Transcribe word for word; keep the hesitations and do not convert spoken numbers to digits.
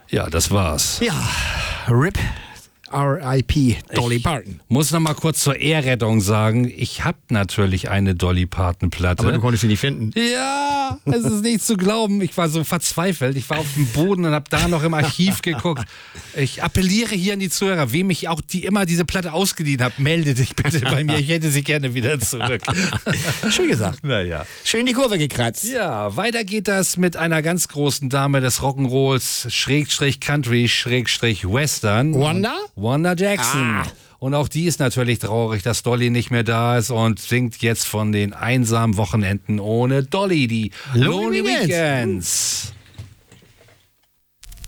Ja, das war's. Ja, R I P, R I P, Dolly Parton. Ich muss noch mal kurz zur Ehrrettung sagen, ich habe natürlich eine Dolly Parton-Platte. Aber du konntest sie nicht finden. Ja, es ist nicht zu glauben. Ich war so verzweifelt. Ich war auf dem Boden und habe da noch im Archiv geguckt. Ich appelliere hier an die Zuhörer, wem ich auch die immer diese Platte ausgeliehen habe, melde dich bitte bei mir. Ich hätte sie gerne wieder zurück. Schön gesagt. Naja. Schön die Kurve gekratzt. Ja, weiter geht das mit einer ganz großen Dame des Rock'n'Rolls, Schrägstrich Country, Schrägstrich Western. Wanda? Wanda Jackson. Ah. Und auch die ist natürlich traurig, dass Dolly nicht mehr da ist und singt jetzt von den einsamen Wochenenden ohne Dolly, die Lonely, Lonely Weekends.